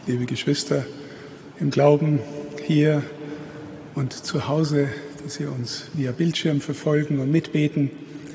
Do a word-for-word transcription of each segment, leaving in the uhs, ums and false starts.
liebe Geschwister im Glauben hier und zu Hause, die Sie uns via Bildschirm verfolgen und mitbeten.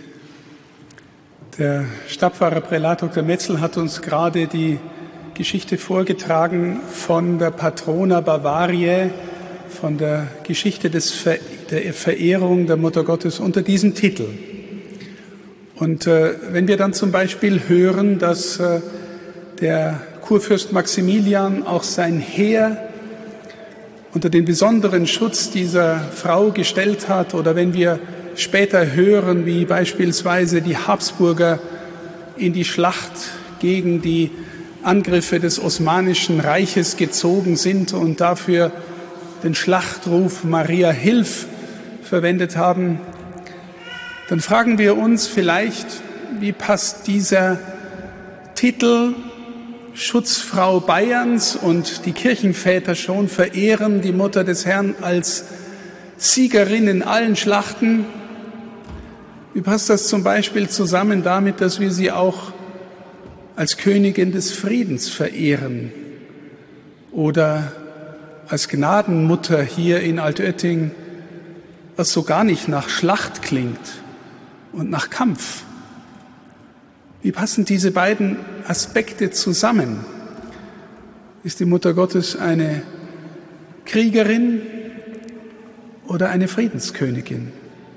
Der Stabpfarrer Prälat Doktor Metzel hat uns gerade die Geschichte vorgetragen von der Patrona Bavariae, von der Geschichte des Ver- der Verehrung der Mutter Gottes unter diesem Titel. Und äh, wenn wir dann zum Beispiel hören, dass äh, der Kurfürst Maximilian auch sein Heer unter den besonderen Schutz dieser Frau gestellt hat, oder wenn wir später hören, wie beispielsweise die Habsburger in die Schlacht gegen die Angriffe des Osmanischen Reiches gezogen sind und dafür den Schlachtruf Maria, hilf verwendet haben, dann fragen wir uns vielleicht, wie passt dieser Titel Schutzfrau Bayerns, und die Kirchenväter schon verehren die Mutter des Herrn als Siegerin in allen Schlachten. Wie passt das zum Beispiel zusammen damit, dass wir sie auch als Königin des Friedens verehren oder als Gnadenmutter hier in Altötting, was so gar nicht nach Schlacht klingt und nach Kampf? Wie passen diese beiden Aspekte zusammen? Ist die Mutter Gottes eine Kriegerin oder eine Friedenskönigin?